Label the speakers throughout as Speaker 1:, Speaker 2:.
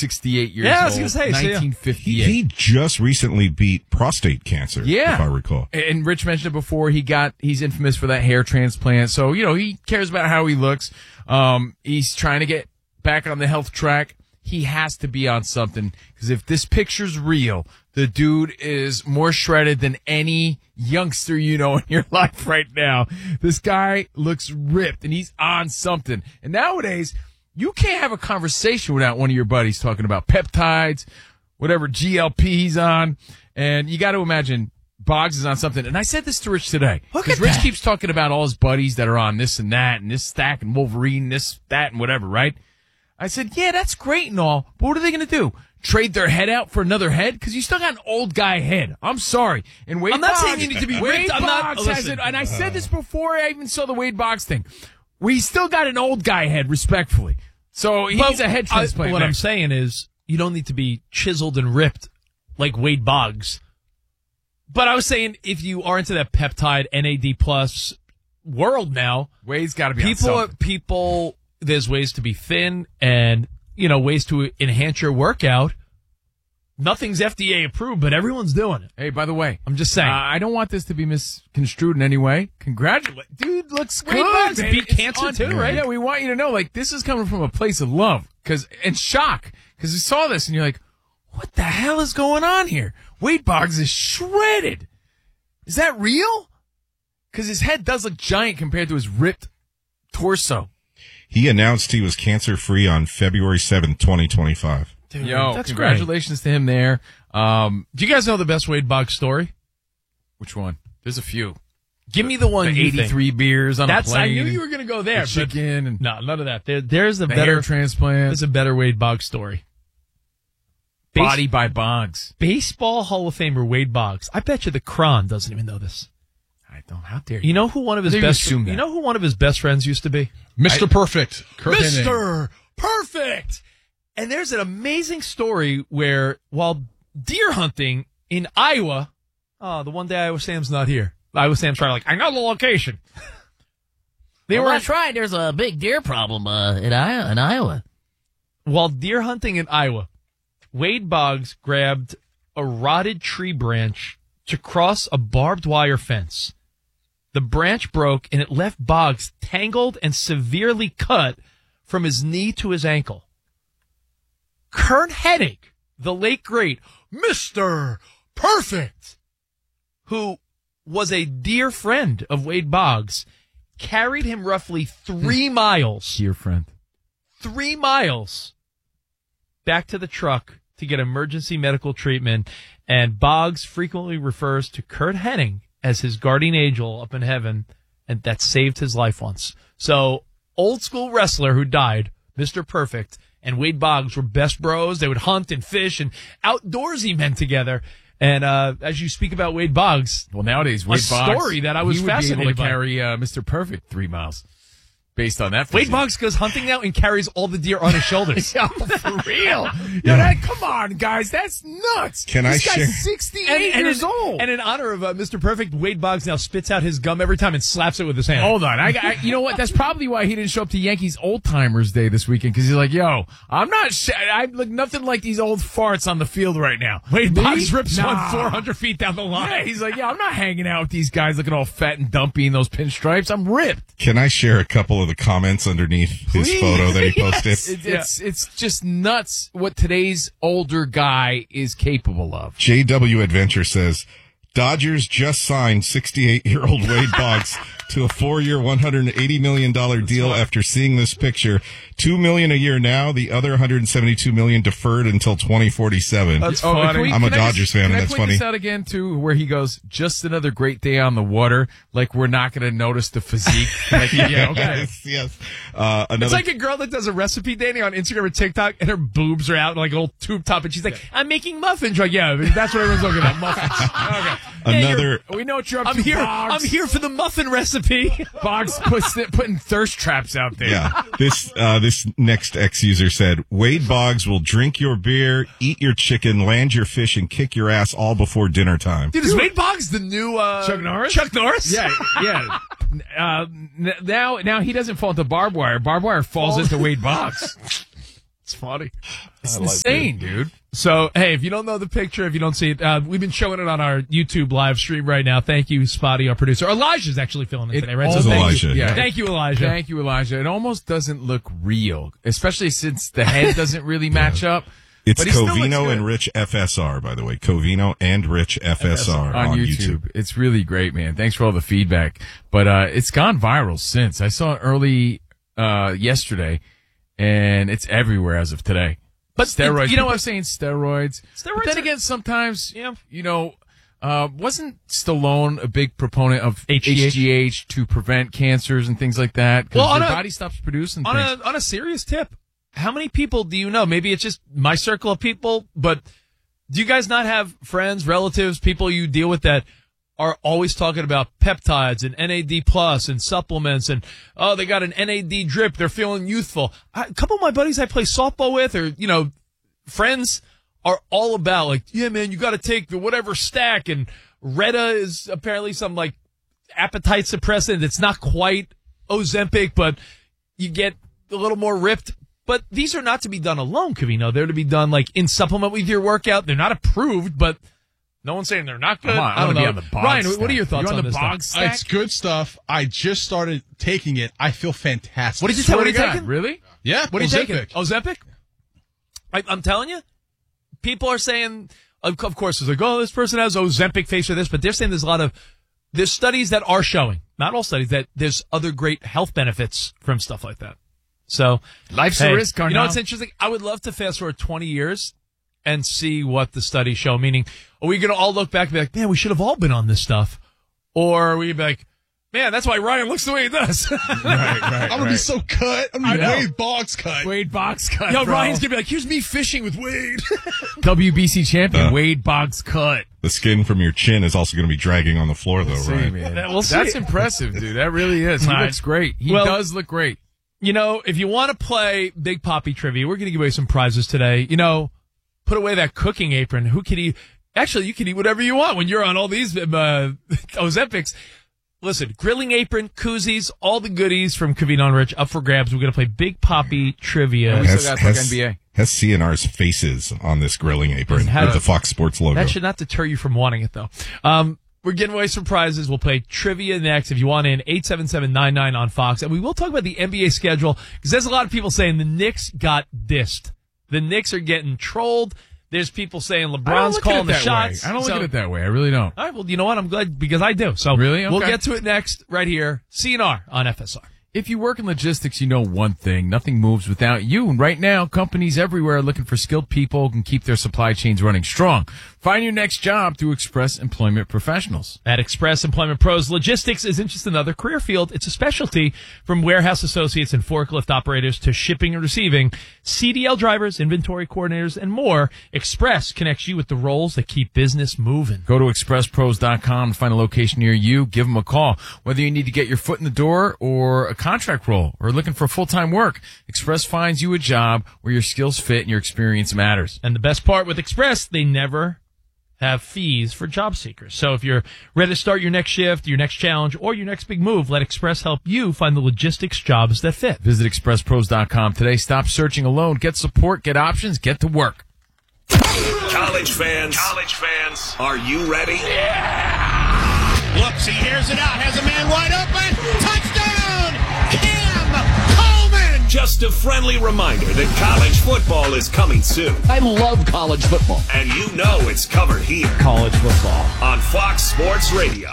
Speaker 1: 68 years
Speaker 2: Yeah, I
Speaker 1: old.
Speaker 2: was going to say.
Speaker 1: 1958.
Speaker 3: He just recently beat prostate cancer, if I recall.
Speaker 1: And Rich mentioned it before. He's infamous for that hair transplant. So, he cares about how he looks. He's trying to get back on the health track. He has to be on something, because if this picture's real, the dude is more shredded than any youngster in your life right now. This guy looks ripped, and he's on something. And nowadays, you can't have a conversation without one of your buddies talking about peptides, whatever GLP he's on. And you got to imagine Boggs is on something. And I said this to Rich today. Because Rich keeps talking about all his buddies that are on this and that, and this stack and Wolverine, this, that, and whatever, right? I said, yeah, that's great and all, but what are they going to do? Trade their head out for another head? Because you still got an old guy head. I'm sorry. And Wade
Speaker 2: I'm not
Speaker 1: Boggs,
Speaker 2: saying you need to be
Speaker 1: Wade
Speaker 2: ripped.
Speaker 1: Boggs has it, and I said this before I even saw the Wade Boggs thing. We still got an old guy head, respectfully. So he needs a head transplant.
Speaker 2: What I'm saying is, you don't need to be chiseled and ripped like Wade Boggs. But I was saying, if you are into that peptide NAD plus world now,
Speaker 1: Wade's got to be on something.
Speaker 2: People, there's ways to be thin and, ways to enhance your workout. Nothing's FDA approved, but everyone's doing it.
Speaker 1: Hey, by the way,
Speaker 2: I'm just saying.
Speaker 1: I don't want this to be misconstrued in any way. Congratulations. Dude looks good.
Speaker 2: Wade Boggs
Speaker 1: man.
Speaker 2: beat
Speaker 1: It's
Speaker 2: cancer too, right?
Speaker 1: Yeah, we want you to know, this is coming from a place of love and shock. Because we saw this and you're like, what the hell is going on here? Wade Boggs is shredded. Is that real? Because his head does look giant compared to his ripped torso.
Speaker 3: He announced he was cancer-free on February 7th, 2025.
Speaker 2: Dude,
Speaker 1: Yo,
Speaker 2: that's
Speaker 1: congratulations to him there.
Speaker 2: Do you guys know the best Wade Boggs story?
Speaker 1: Which one? There's a few.
Speaker 2: Give me the one
Speaker 1: The
Speaker 2: you
Speaker 1: 83
Speaker 2: think.
Speaker 1: beers on a plane.
Speaker 2: I knew you were going to go there.
Speaker 1: The chicken and
Speaker 2: no, none of that. There's a
Speaker 1: the
Speaker 2: better
Speaker 1: hair transplant.
Speaker 2: There's a better Wade Boggs story.
Speaker 1: Body by Boggs.
Speaker 2: Baseball Hall of Famer Wade Boggs. I bet you the Cron doesn't even know this.
Speaker 1: I don't. How dare you?
Speaker 2: You know who one of his best?
Speaker 1: You
Speaker 2: know who one of his best friends used to be?
Speaker 4: Mr. Perfect. Kurt Hennig.
Speaker 2: Mr. Perfect. And there's an amazing story where while deer hunting in Iowa, the one day Iowa Sam's not here. Iowa Sam's trying I know the location.
Speaker 5: That's right. There's a big deer problem in Iowa.
Speaker 2: While deer hunting in Iowa, Wade Boggs grabbed a rotted tree branch to cross a barbed wire fence. The branch broke, and it left Boggs tangled and severely cut from his knee to his ankle. Kurt Hennig, the late great Mr. Perfect, who was a dear friend of Wade Boggs, carried him roughly 3 miles.
Speaker 1: Dear friend.
Speaker 2: 3 miles back to the truck to get emergency medical treatment. And Boggs frequently refers to Kurt Hennig as his guardian angel up in heaven, and that saved his life once. So, old school wrestler who died, Mr. Perfect, and Wade Boggs were best bros. They would hunt and fish and outdoorsy men together. And as you speak about Wade Boggs,
Speaker 1: well, nowadays Wade Boggs,
Speaker 2: story that I was fascinated
Speaker 1: be able to
Speaker 2: by.
Speaker 1: carry Mr. Perfect 3 miles. Based on that,
Speaker 2: Wade Boggs goes hunting now and carries all the deer on his shoulders.
Speaker 1: Yo, for real? Come on, guys, that's nuts.
Speaker 3: Can
Speaker 1: this
Speaker 3: I
Speaker 1: guy's
Speaker 3: share?
Speaker 1: 68 years old.
Speaker 2: And in honor of Mr. Perfect, Wade Boggs now spits out his gum every time and slaps it with his hand.
Speaker 1: Hold on, you know what? That's probably why he didn't show up to Yankees Old Timers Day this weekend, because he's like, yo, I'm not. I look nothing like these old farts on the field right now.
Speaker 2: Wade Boggs rips
Speaker 1: Nah.
Speaker 2: one 400 feet down the line.
Speaker 1: Yeah, he's like, I'm not hanging out with these guys looking all fat and dumpy in those pinstripes. I'm ripped.
Speaker 3: Can I share a couple of the comments underneath his photo that he posted?
Speaker 1: It's just nuts what today's older guy is capable of.
Speaker 3: JW Adventure says, Dodgers just signed 68-year-old Wade Boggs to a 4-year, $180 million deal after seeing this picture. $2 million a year now, the other $172 million deferred until 2047.
Speaker 2: That's funny.
Speaker 3: I'm a Dodgers fan, and that's
Speaker 1: Can I point
Speaker 3: funny.
Speaker 1: this out again, too, where he goes, just another great day on the water, like we're not going to notice the physique.
Speaker 3: Yes.
Speaker 2: It's like a girl that does a recipe, Danny, on Instagram or TikTok, and her boobs are out in like a little tube top, and she's like, I'm making muffins. Like, yeah, that's what everyone's looking at, muffins. Okay.
Speaker 1: We know what you're up to,
Speaker 2: I'm
Speaker 1: Boggs.
Speaker 2: here for the muffin recipe.
Speaker 1: Boggs putting thirst traps out there.
Speaker 3: Yeah. This next ex-user said, Wade Boggs will drink your beer, eat your chicken, land your fish, and kick your ass all before dinner time.
Speaker 2: Dude, is Wade Boggs the new
Speaker 1: Chuck Norris?
Speaker 2: Chuck Norris?
Speaker 1: Yeah. Now he doesn't fall into barbed wire. Barbed wire falls into Wade Boggs.
Speaker 2: It's funny.
Speaker 1: It's insane, dude.
Speaker 2: So, hey, if you don't know the picture, if you don't see it, we've been showing it on our YouTube live stream right now. Thank you, Spotty, our producer. Elijah's actually filming it today, right?
Speaker 3: Almost, Elijah.
Speaker 1: Yeah.
Speaker 2: Thank you, Elijah.
Speaker 1: Thank you, Elijah. It almost doesn't look real, especially since the head doesn't really match up.
Speaker 3: It's
Speaker 1: But he still looks
Speaker 3: Covino
Speaker 1: good.
Speaker 3: and Rich FSR, by the way. Covino and Rich FSR
Speaker 1: on YouTube. It's really great, man. Thanks for all the feedback. But it's gone viral since. I saw it early yesterday, and it's everywhere as of today.
Speaker 2: But
Speaker 1: steroids.
Speaker 2: you know
Speaker 1: People
Speaker 2: what?
Speaker 1: are saying steroids.
Speaker 2: Steroids
Speaker 1: But then
Speaker 2: are-
Speaker 1: again, sometimes,
Speaker 2: Yeah.
Speaker 1: wasn't Stallone a big proponent of HGH to prevent cancers and things like that? Because
Speaker 2: Well,
Speaker 1: your body stops producing things.
Speaker 2: On a serious tip, how many people do you know? Maybe it's just my circle of people, but do you guys not have friends, relatives, people you deal with that are always talking about peptides and NAD plus and supplements and, oh, they got an NAD drip. They're feeling youthful. A couple of my buddies I play softball with or, friends are all about like, yeah, man, you got to take the whatever stack. And Retta is apparently some like appetite suppressant. It's not quite Ozempic, but you get a little more ripped. But these are not to be done alone, Covino. They're to be done like in supplement with your workout. They're not approved, but no one's saying they're not good.
Speaker 1: Come on,
Speaker 2: I don't
Speaker 1: be
Speaker 2: know.
Speaker 1: on the bog
Speaker 2: Ryan,
Speaker 1: stack.
Speaker 2: what are your thoughts
Speaker 1: You
Speaker 2: on
Speaker 1: the
Speaker 2: this
Speaker 1: bog
Speaker 2: stuff?
Speaker 1: stack?
Speaker 4: It's good stuff. I just started taking it. I feel fantastic.
Speaker 2: What did you
Speaker 1: Swear
Speaker 2: What are
Speaker 1: to
Speaker 2: you
Speaker 1: God,
Speaker 2: taking?
Speaker 1: really?
Speaker 4: Yeah,
Speaker 2: What are you taking?
Speaker 4: Ozempic.
Speaker 2: Ozempic? I'm telling you, people are saying, of course, it's like, oh, this person has Ozempic face or this, but they're saying there's studies that are showing, not all studies, that there's other great health benefits from stuff like that. So
Speaker 1: Life's
Speaker 2: hey,
Speaker 1: a risk,
Speaker 2: you know
Speaker 1: Carnal.
Speaker 2: what's interesting? I would love to fast forward 20 years and see what the studies show. Meaning, are we going to all look back and be like, man, we should have all been on this stuff? Or are we be like, man, that's why Ryan looks the way he does.
Speaker 1: Right.
Speaker 4: I'm going to be so cut. I'm going to be
Speaker 2: I know.
Speaker 4: Wade Boggs cut.
Speaker 1: Wade Boggs cut.
Speaker 2: Yo,
Speaker 1: bro.
Speaker 2: Ryan's going to be like, here's me fishing with Wade.
Speaker 1: WBC champion, Wade Boggs cut.
Speaker 3: The skin from your chin is also going to be dragging on the floor, though,
Speaker 1: See,
Speaker 3: right?
Speaker 1: man.
Speaker 2: We'll see.
Speaker 1: That's impressive, dude. That really is. He
Speaker 2: All right.
Speaker 1: looks great. He
Speaker 2: Well-
Speaker 1: does look great.
Speaker 2: If you want to play Big Poppy Trivia, we're going to give away some prizes today. Put away that cooking apron. Who can eat? Actually, you can eat whatever you want when you're on all these Ozempics. Listen, grilling apron, koozies, all the goodies from Covino and Rich up for grabs. We're going to play Big Poppy Trivia.
Speaker 1: We still got to talk NBA.
Speaker 3: Has CNR's faces on this grilling apron
Speaker 2: Had
Speaker 3: with
Speaker 2: a-
Speaker 3: the Fox Sports logo.
Speaker 2: That should not deter you from wanting it, though. We're giving away some prizes. We'll play trivia next. If you want in, 877-99 on Fox. And we will talk about the NBA schedule because there's a lot of people saying the Knicks got dissed. The Knicks are getting trolled. There's people saying
Speaker 1: I don't
Speaker 2: LeBron's
Speaker 1: look at
Speaker 2: calling
Speaker 1: it
Speaker 2: the
Speaker 1: that
Speaker 2: shots.
Speaker 1: way. I don't look
Speaker 2: So-
Speaker 1: at it that way. I really don't.
Speaker 2: All right, well, you know what? I'm glad because I do. So
Speaker 1: Really?
Speaker 2: we'll
Speaker 1: Okay.
Speaker 2: get to it next right here. CNR on FSR.
Speaker 1: If you work in logistics, you know one thing. Nothing moves without you. And right now, companies everywhere are looking for skilled people who can keep their supply chains running strong. Find your next job through Express Employment Professionals.
Speaker 2: At Express Employment Pros, logistics isn't just another career field. It's a specialty from warehouse associates and forklift operators to shipping and receiving, CDL drivers, inventory coordinators, and more. Express connects you with the roles that keep business moving.
Speaker 1: Go to expresspros.com to find a location near you. Give them a call. Whether you need to get your foot in the door or a contract role or looking for full-time work, Express finds you a job where your skills fit and your experience matters.
Speaker 2: And the best part with Express, they never have fees for job seekers. So if you're ready to start your next shift, your next challenge, or your next big move, let Express help you find the logistics jobs that fit.
Speaker 1: Visit expresspros.com today. Stop searching alone. Get support, get options, get to work.
Speaker 6: College fans, are you ready?
Speaker 7: Looks, he hears it out, has a man wide open. Touchdown! Cam Coleman!
Speaker 6: Just a friendly reminder that college football is coming soon.
Speaker 7: I love college football.
Speaker 6: And you know it's covered here
Speaker 7: College football.
Speaker 6: on Fox Sports Radio.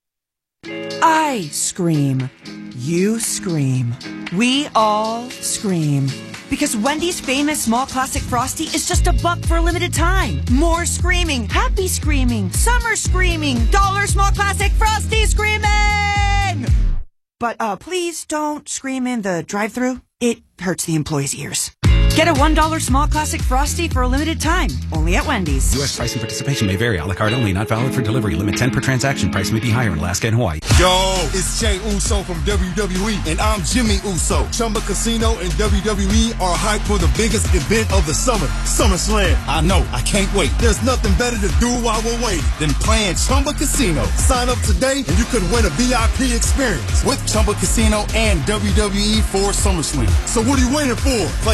Speaker 8: I scream. You scream. We all scream. Because Wendy's famous small classic Frosty is just $1 for a limited time. More screaming, happy screaming, summer screaming, dollar small classic Frosty screaming! But please don't scream in the drive-thru. It hurts the employees' ears. Get a $1 small classic Frosty for a limited time, only at Wendy's.
Speaker 9: U.S. price and participation may vary. A la carte only, not valid for delivery. Limit 10 per transaction. Price may be higher in Alaska and Hawaii.
Speaker 10: Yo, it's Jay Uso from WWE, and I'm Jimmy Uso. Chumba Casino and WWE are hyped for the biggest event of the summer, SummerSlam. I know, I can't wait. There's nothing better to do while we're waiting than playing Chumba Casino. Sign up today and you could win a VIP experience with Chumba Casino and WWE for SummerSlam. So what are you waiting for? Play Chumba Casino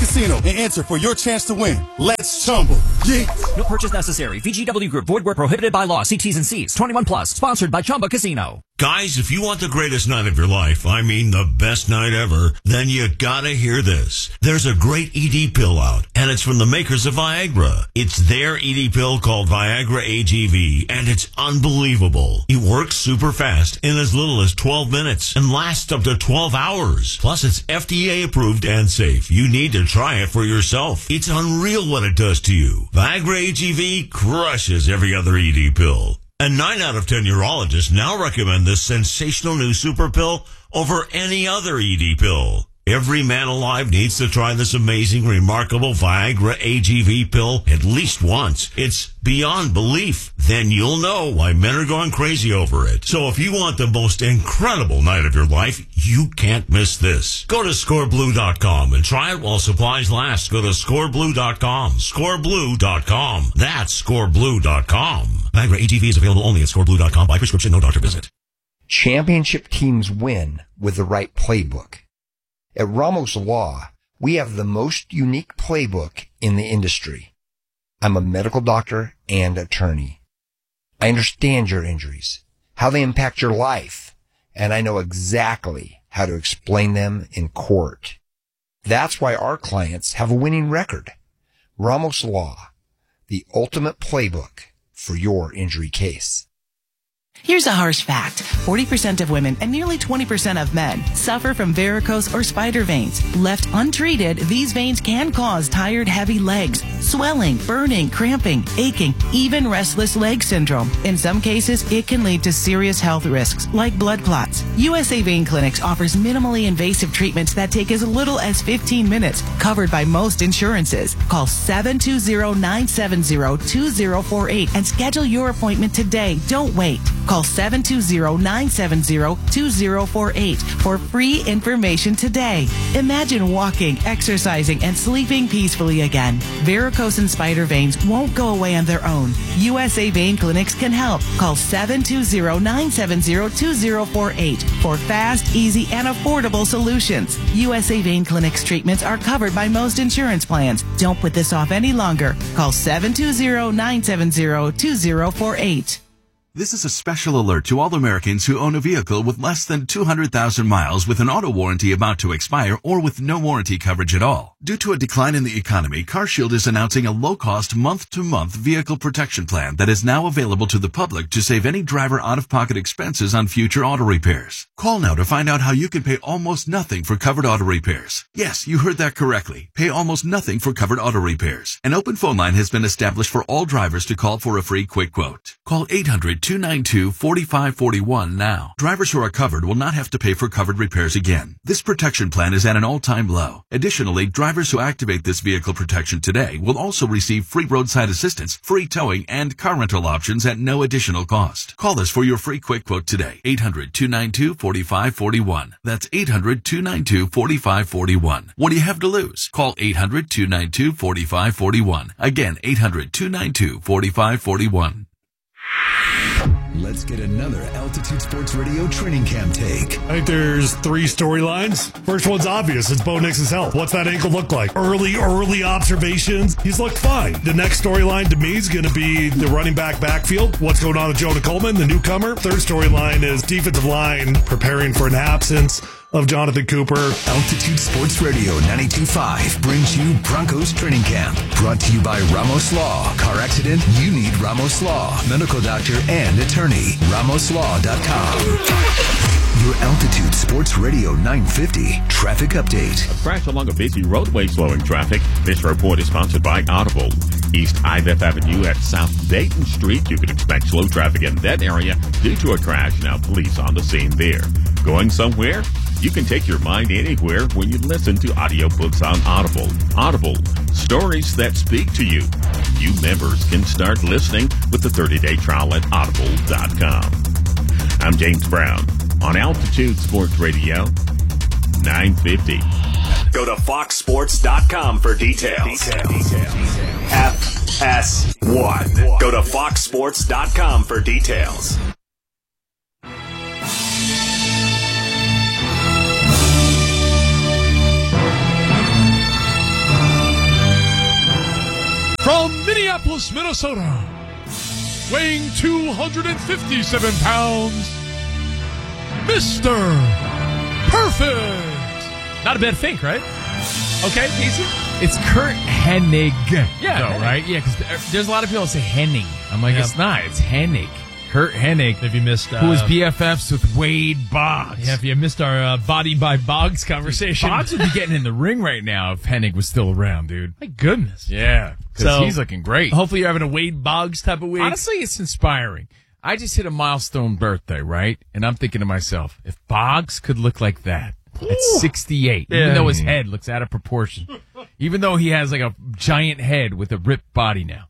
Speaker 10: Casino and enter for your chance to win. Let's Chumba. Yeah.
Speaker 11: No purchase necessary. VGW Group. Void where prohibited by law. See T's and C's. 21 plus. Sponsored by Chumba Casino.
Speaker 6: Guys, if you want the greatest night of your life, I mean the best night ever, then you gotta hear this. There's a great ED pill out, and it's from the makers of Viagra. It's their ED pill called Viagra AGV, and it's unbelievable. It works super fast in as little as 12 minutes and lasts up to 12 hours. Plus, it's FDA approved and safe. You need to try it for yourself. It's unreal what it does to you. Viagra AGV crushes every other ED pill. And 9 out of 10 urologists now recommend this sensational new super pill over any other ED pill. Every man alive needs to try this amazing, remarkable Viagra AGV pill at least once. It's beyond belief. Then you'll know why men are going crazy over it. So if you want the most incredible night of your life, you can't miss this. Go to scoreblue.com and try it while supplies last. Go to scoreblue.com. Scoreblue.com. That's scoreblue.com. Viagra AGV is available only at scoreblue.com by prescription, no doctor visit.
Speaker 12: Championship teams win with the right playbook. At Ramos Law, we have the most unique playbook in the industry. I'm a medical doctor and attorney. I understand your injuries, how they impact your life, and I know exactly how to explain them in court. That's why our clients have a winning record. Ramos Law, the ultimate playbook for your injury case.
Speaker 13: Here's a harsh fact. 40% of women and nearly 20% of men suffer from varicose or spider veins. Left untreated, these veins can cause tired, heavy legs, swelling, burning, cramping, aching, even restless leg syndrome. In some cases, it can lead to serious health risks like blood clots. USA Vein Clinics offers minimally invasive treatments that take as little as 15 minutes, covered by most insurances. Call 720-970-2048 and schedule your appointment today. Don't wait. Call 720-970-2048 for free information today. Imagine walking, exercising, and sleeping peacefully again. Varicose and spider veins won't go away on their own. USA Vein Clinics can help. Call 720-970-2048 for fast, easy, and affordable solutions. USA Vein Clinics treatments are covered by most insurance plans. Don't put this off any longer. Call 720-970-2048.
Speaker 14: This is a special alert to all Americans who own a vehicle with less than 200,000 miles with an auto warranty about to expire or with no warranty coverage at all. Due to a decline in the economy, CarShield is announcing a low-cost month-to-month vehicle protection plan that is now available to the public to save any driver out-of-pocket expenses on future auto repairs. Call now to find out how you can pay almost nothing for covered auto repairs. Yes, you heard that correctly. Pay almost nothing for covered auto repairs. An open phone line has been established for all drivers to call for a free quick quote. Call 800-292-4541 now. Drivers who are covered will not have to pay for covered repairs again. This protection plan is at an all-time low. Additionally, drivers who activate this vehicle protection today will also receive free roadside assistance, free towing, and car rental options at no additional cost. Call us for your free quick quote today. 800-292-4541. That's 800-292-4541. What do you have to lose? Call 800-292-4541. Again, 800-292-4541.
Speaker 15: Let's get another Altitude Sports Radio training camp take.
Speaker 16: I think there's 3 storylines. First one's obvious. It's Bo Nix's health. What's that ankle look like? Early observations. He's looked fine. The next storyline to me is going to be the running back backfield. What's going on with Jonah Coleman, the newcomer? Third storyline is defensive line preparing for an absence of Jonathan Cooper.
Speaker 15: Altitude Sports Radio 92.5 brings you Broncos Training Camp. Brought to you by Ramos Law. Car accident? You need Ramos Law. Medical doctor and attorney. RamosLaw.com. Your Altitude Sports Radio 950 traffic update.
Speaker 17: A crash along a busy roadway slowing traffic. This report is sponsored by Audible. East I-5 Avenue at South Dayton Street. You can expect slow traffic in that area due to a crash. Now police on the scene there. Going somewhere? You can take your mind anywhere when you listen to audiobooks on Audible. Audible, stories that speak to you. New members can start listening with the 30-day trial at audible.com. I'm James Brown on Altitude Sports Radio 950.
Speaker 6: Go to foxsports.com for details. FS1. Go to foxsports.com for details.
Speaker 16: From Minneapolis, Minnesota, weighing 257 pounds, Mr. Perfect.
Speaker 2: Not a bad think, right? Okay, decent.
Speaker 1: It's Kurt Hennig.
Speaker 2: Yeah,
Speaker 1: though,
Speaker 2: Hennig.
Speaker 1: right? Yeah, because there's a lot of people that say Henning. I'm like, it's not. It's Hennig. Kurt Hennig.
Speaker 2: If you missed...
Speaker 1: who was BFFs with Wade Boggs.
Speaker 2: Yeah, if you missed our Body by Boggs conversation.
Speaker 1: Boggs would be getting in the ring right now if Hennig was still around, dude.
Speaker 2: My goodness.
Speaker 1: Yeah, because he's looking great.
Speaker 2: Hopefully you're having a Wade Boggs type of week.
Speaker 1: Honestly, it's inspiring. I just hit a milestone birthday, right? And I'm thinking to myself, if Boggs could look like that at 68, even though his head looks out of proportion, even though he has like a giant head with a ripped body now,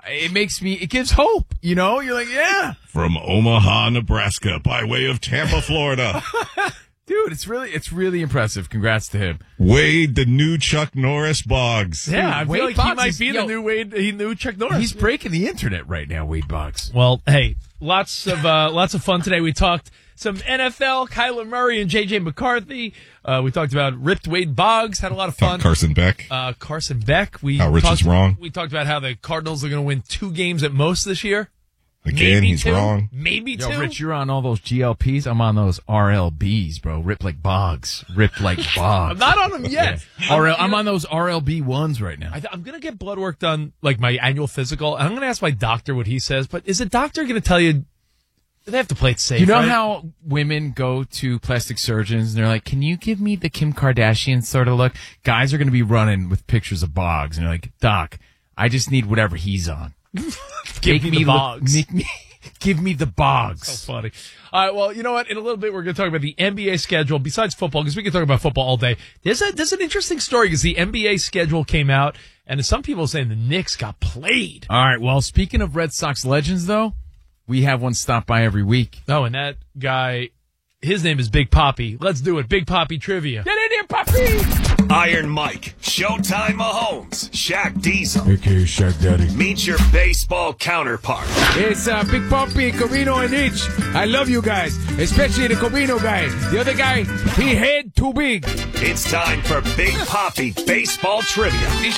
Speaker 1: it gives hope, you know? You're like, yeah.
Speaker 3: From Omaha, Nebraska, by way of Tampa, Florida.
Speaker 1: Dude, it's really impressive. Congrats to him.
Speaker 3: Wade, the new Chuck Norris Boggs.
Speaker 2: Yeah, I
Speaker 1: Wade
Speaker 2: feel like
Speaker 1: Boggs
Speaker 2: he might be the new Wade, new Chuck Norris.
Speaker 1: He's breaking the internet right now, Wade Boggs.
Speaker 2: Well, hey, lots of fun today. We talked some NFL, Kyler Murray and J.J. McCarthy. We talked about ripped Wade Boggs. Had a lot of fun.
Speaker 3: Carson Beck.
Speaker 2: Carson Beck.
Speaker 3: How Rich is wrong.
Speaker 2: We talked about how the Cardinals are going to win 2 games at most this year.
Speaker 3: Again,
Speaker 2: Maybe
Speaker 3: he's
Speaker 2: 2.
Speaker 3: wrong.
Speaker 2: Maybe 2.
Speaker 1: Yo, Rich, you're on all those GLPs. I'm on those RLBs, bro. Ripped like Boggs. Ripped like Boggs.
Speaker 2: I'm not on them yet.
Speaker 1: I'm on those RLB ones right now.
Speaker 2: I'm going to get blood work done, like my annual physical. And I'm going to ask my doctor what he says. But is the doctor going to tell you they have to play it safe?
Speaker 1: You know
Speaker 2: right?
Speaker 1: how women go to plastic surgeons and they're like, can you give me the Kim Kardashian sort of look? Guys are going to be running with pictures of Boggs. And they're like, Doc, I just need whatever he's on.
Speaker 2: Give me the Boggs.
Speaker 1: Give me the Boggs.
Speaker 2: So funny. All right, well, you know what? In a little bit, we're going to talk about the NBA schedule besides football, because we can talk about football all day. There's an interesting story because the NBA schedule came out, and some people are saying the Knicks got played.
Speaker 1: All right, well, speaking of Red Sox legends, though, we have one stop by every week.
Speaker 2: Oh, and that guy, his name is Big Poppy. Let's do it. Big Poppy trivia.
Speaker 1: Get in here, Poppy!
Speaker 15: Iron Mike, Showtime Mahomes, Shaq Diesel.
Speaker 1: A.K.A. Shaq Daddy.
Speaker 15: Meet your baseball counterpart.
Speaker 18: It's Big Poppy, Covino, and Itch. I love you guys, especially the Covino guy. The other guy, he head too big.
Speaker 15: It's time for Big Poppy Baseball Trivia.